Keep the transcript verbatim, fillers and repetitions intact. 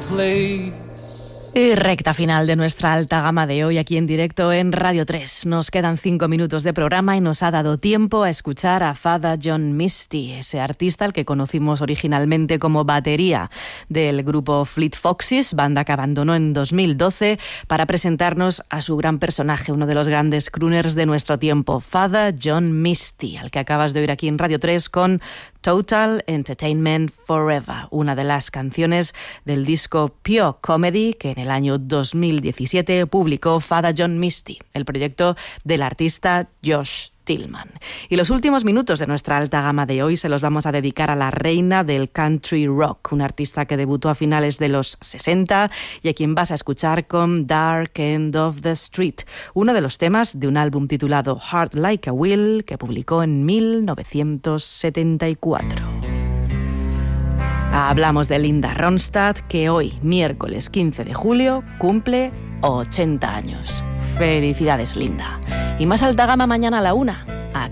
place. Y recta final de nuestra alta gama de hoy aquí en directo en Radio tres. Nos quedan cinco minutos de programa y nos ha dado tiempo a escuchar a Father John Misty, ese artista al que conocimos originalmente como batería del grupo Fleet Foxes, banda que abandonó en dos mil doce para presentarnos a su gran personaje, uno de los grandes crooners de nuestro tiempo, Father John Misty, al que acabas de oír aquí en Radio tres con Total Entertainment Forever, una de las canciones del disco Pure Comedy que en el año dos mil diecisiete publicó Father John Misty, el proyecto del artista Josh Tillman. Y los últimos minutos de nuestra alta gama de hoy se los vamos a dedicar a la reina del country rock, una artista que debutó a finales de los sesenta y a quien vas a escuchar con Dark End of the Street, uno de los temas de un álbum titulado Heart Like a Wheel que publicó en mil novecientos setenta y cuatro. Hablamos de Linda Ronstadt, que hoy, miércoles quince de julio, cumple ochenta años. Felicidades, Linda. Y más alta gama mañana a la una.